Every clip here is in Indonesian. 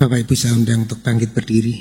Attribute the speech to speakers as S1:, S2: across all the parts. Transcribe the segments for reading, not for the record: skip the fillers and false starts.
S1: Bapak Ibu saya undang untuk bangkit berdiri.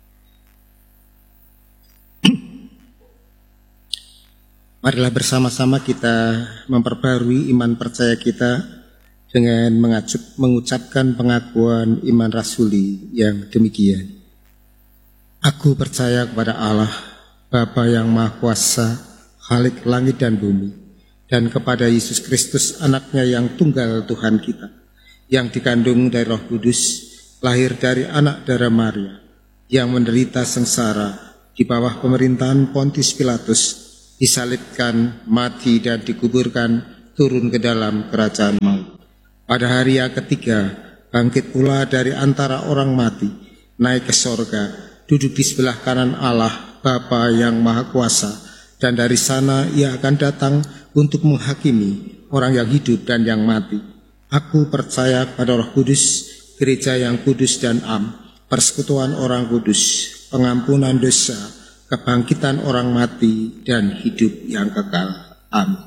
S1: Marilah bersama-sama kita memperbarui iman percaya kita dengan mengucapkan pengakuan iman rasuli yang demikian. Aku percaya kepada Allah, Bapa yang Maha Kuasa, Khalik langit dan bumi, dan kepada Yesus Kristus anaknya yang tunggal Tuhan kita, yang dikandung dari Roh Kudus, lahir dari anak darah Maria, yang menderita sengsara di bawah pemerintahan Pontius Pilatus, disalibkan, mati dan dikuburkan, turun ke dalam kerajaan maut. Pada hari yang ketiga, bangkit pula dari antara orang mati, naik ke sorga, duduk di sebelah kanan Allah, Bapa yang Maha Kuasa, dan dari sana ia akan datang untuk menghakimi orang yang hidup dan yang mati. Aku percaya pada Roh Kudus, gereja yang kudus dan am, persekutuan orang kudus, pengampunan dosa, kebangkitan orang mati, dan hidup yang kekal. Amin.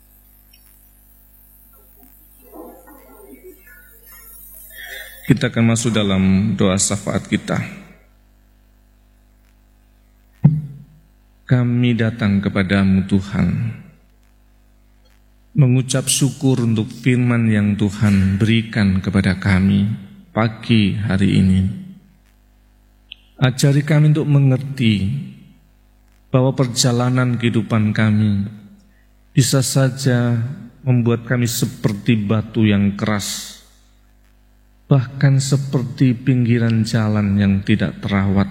S2: Kita akan masuk dalam doa syafaat kita. Kami datang kepadamu Tuhan, mengucap syukur untuk firman yang Tuhan berikan kepada kami pagi hari ini. Ajari kami untuk mengerti bahwa perjalanan kehidupan kami bisa saja membuat kami seperti batu yang keras, bahkan seperti pinggiran jalan yang tidak terawat,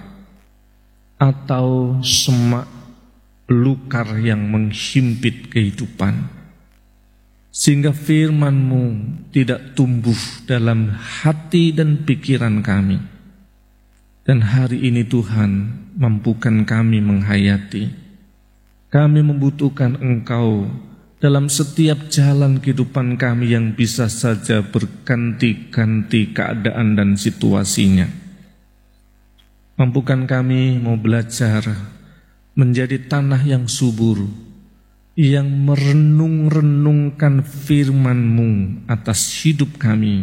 S2: atau semak belukar yang menghimpit kehidupan, sehingga firman-Mu tidak tumbuh dalam hati dan pikiran kami. Dan hari ini Tuhan, mampukan kami menghayati. Kami membutuhkan Engkau dalam setiap jalan kehidupan kami yang bisa saja berganti-ganti keadaan dan situasinya. Mampukan kami mau belajar menjadi tanah yang subur, yang merenung-renungkan firman-Mu atas hidup kami,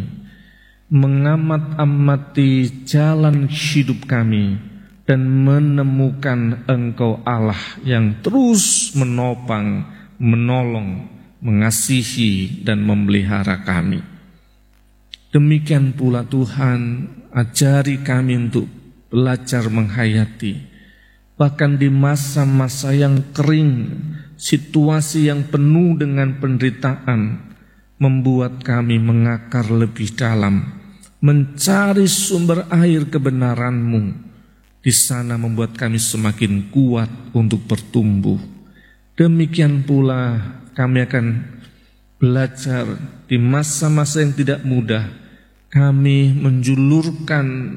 S2: mengamat-amati jalan hidup kami, dan menemukan Engkau Allah yang terus menopang, menolong, mengasihi, dan memelihara kami. Demikian pula Tuhan, ajari kami untuk belajar menghayati, bahkan di masa-masa yang kering, situasi yang penuh dengan penderitaan, membuat kami mengakar lebih dalam, mencari sumber air kebenaran-Mu. Di sana membuat kami semakin kuat untuk bertumbuh. Demikian pula kami akan belajar di masa-masa yang tidak mudah, kami menjulurkan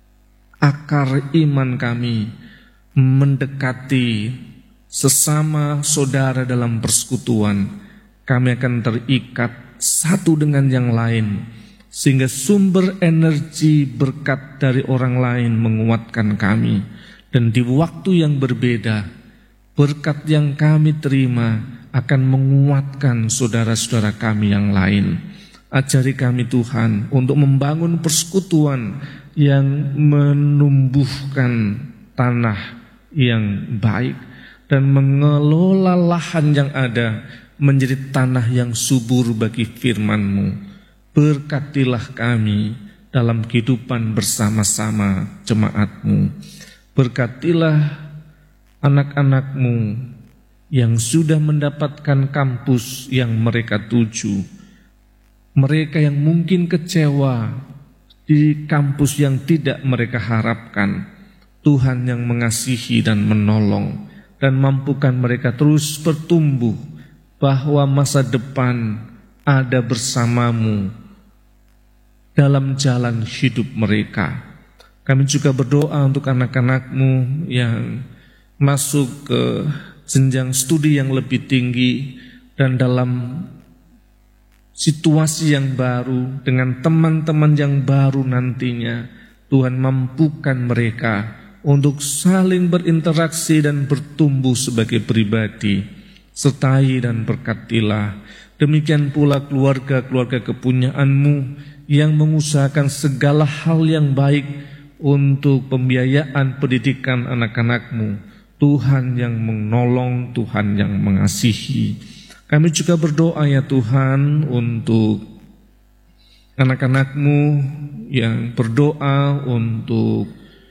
S2: akar iman kami, mendekati sesama saudara dalam persekutuan. Kami akan terikat satu dengan yang lain, sehingga sumber energi berkat dari orang lain menguatkan kami. Dan di waktu yang berbeda, berkat yang kami terima akan menguatkan saudara-saudara kami yang lain. Ajari kami Tuhan untuk membangun persekutuan yang menumbuhkan tanah yang baik dan mengelola lahan yang ada menjadi tanah yang subur bagi firman-Mu. Berkatilah kami dalam kehidupan bersama-sama jemaat-Mu. Berkatilah anak-anak-Mu yang sudah mendapatkan kampus yang mereka tuju. Mereka yang mungkin kecewa di kampus yang tidak mereka harapkan, Tuhan yang mengasihi dan menolong, dan mampukan mereka terus bertumbuh, bahwa masa depan ada bersama-Mu dalam jalan hidup mereka. Kami juga berdoa untuk anak-anak-Mu yang masuk ke jenjang studi yang lebih tinggi, dan dalam situasi yang baru, dengan teman-teman yang baru nantinya, Tuhan mampukan mereka untuk saling berinteraksi dan bertumbuh sebagai pribadi. Sertai dan berkatilah. Demikian pula keluarga-keluarga kepunyaan-Mu yang mengusahakan segala hal yang baik untuk pembiayaan pendidikan anak-anak-Mu. Tuhan yang menolong, Tuhan yang mengasihi. Kami juga berdoa ya Tuhan untuk anak-anak-Mu yang berdoa untuk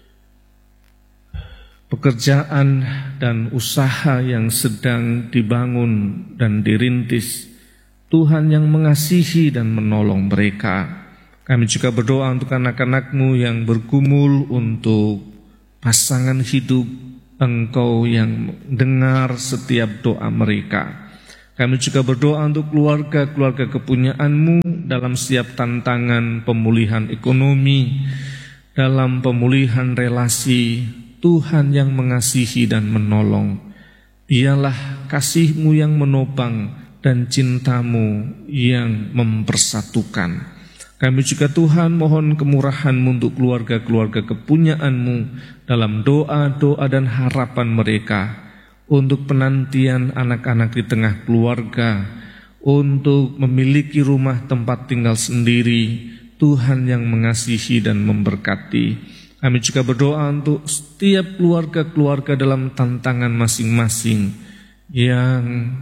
S2: pekerjaan dan usaha yang sedang dibangun dan dirintis. Tuhan yang mengasihi dan menolong mereka. Kami juga berdoa untuk anak-anak-Mu yang bergumul untuk pasangan hidup. Engkau yang dengar setiap doa mereka. Kami juga berdoa untuk keluarga-keluarga kepunyaan-Mu dalam setiap tantangan pemulihan ekonomi, dalam pemulihan relasi. Tuhan yang mengasihi dan menolong. Biarlah kasih-Mu yang menopang dan cinta-Mu yang mempersatukan. Kami juga Tuhan mohon kemurahan-Mu untuk keluarga-keluarga kepunyaan-Mu dalam doa-doa dan harapan mereka, untuk penantian anak-anak di tengah keluarga, untuk memiliki rumah tempat tinggal sendiri. Tuhan yang mengasihi dan memberkati. Kami juga berdoa untuk setiap keluarga-keluarga dalam tantangan masing-masing yang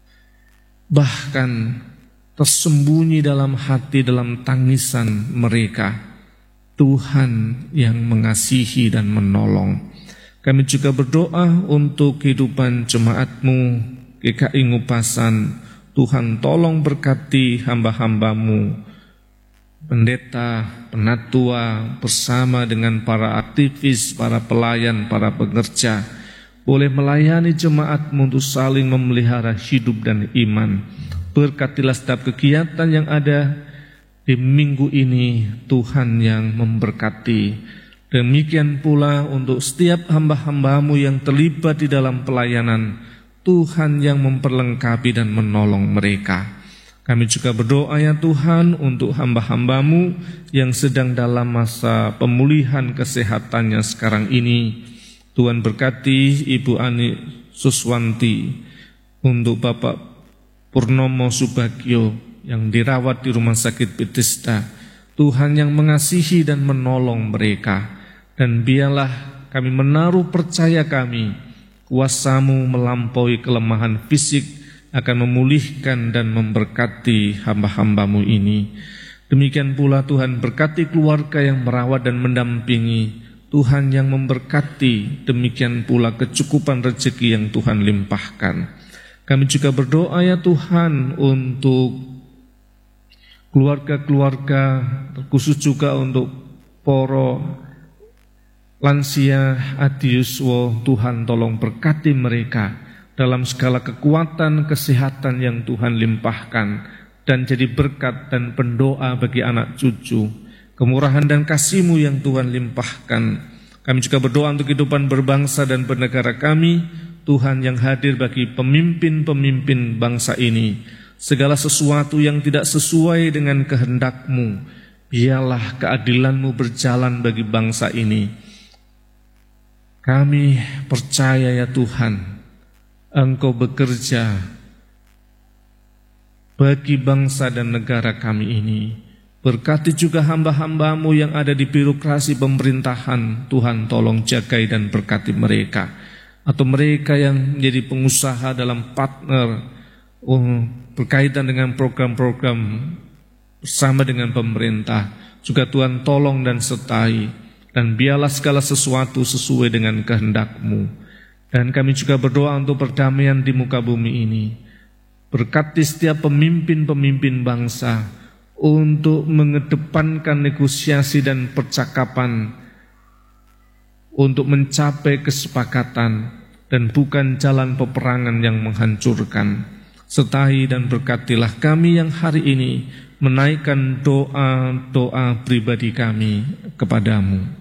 S2: bahkan tersembunyi dalam hati, dalam tangisan mereka. Tuhan yang mengasihi dan menolong. Kami juga berdoa untuk kehidupan jemaat-Mu GKI Ngupasan. Tuhan tolong berkati hamba-hamba-Mu, pendeta, penatua, bersama dengan para aktivis, para pelayan, para pekerja, boleh melayani jemaat-Mu untuk saling memelihara hidup dan iman. Berkatilah setiap kegiatan yang ada di minggu ini, Tuhan yang memberkati. Demikian pula untuk setiap hamba-hamba-Mu yang terlibat di dalam pelayanan, Tuhan yang memperlengkapi dan menolong mereka. Kami juga berdoa ya Tuhan untuk hamba-hamba-Mu yang sedang dalam masa pemulihan kesehatannya sekarang ini. Tuhan berkati Ibu Ani Suswanti, untuk Bapak Purnomo Subagio yang dirawat di Rumah Sakit Bethesda. Tuhan yang mengasihi dan menolong mereka. Dan biarlah kami menaruh percaya kami, kuasa-Mu melampaui kelemahan fisik akan memulihkan dan memberkati hamba-hamba-Mu ini. Demikian pula Tuhan berkati keluarga yang merawat dan mendampingi. Tuhan yang memberkati, demikian pula kecukupan rezeki yang Tuhan limpahkan. Kami juga berdoa ya Tuhan untuk keluarga-keluarga, khusus juga untuk poro lansia adiuswo. Tuhan tolong berkati mereka dalam segala kekuatan kesehatan yang Tuhan limpahkan, dan jadi berkat dan pendoa bagi anak cucu. Kemurahan dan kasih-Mu yang Tuhan limpahkan. Kami juga berdoa untuk kehidupan berbangsa dan bernegara kami. Tuhan yang hadir bagi pemimpin-pemimpin bangsa ini. Segala sesuatu yang tidak sesuai dengan kehendak-Mu, biarlah keadilan-Mu berjalan bagi bangsa ini. Kami percaya ya Tuhan, Engkau bekerja bagi bangsa dan negara kami ini. Berkati juga hamba-hamba-Mu yang ada di birokrasi pemerintahan. Tuhan tolong jagai dan berkati mereka. Atau mereka yang menjadi pengusaha dalam partner berkaitan dengan program-program bersama dengan pemerintah. Juga Tuhan tolong dan sertai, dan biarlah segala sesuatu sesuai dengan kehendak-Mu. Dan kami juga berdoa untuk perdamaian di muka bumi ini. Berkati setiap pemimpin-pemimpin bangsa untuk mengedepankan negosiasi dan percakapan untuk mencapai kesepakatan dan bukan jalan peperangan yang menghancurkan. Sertai dan berkatilah kami yang hari ini menaikkan doa-doa pribadi kami kepadamu.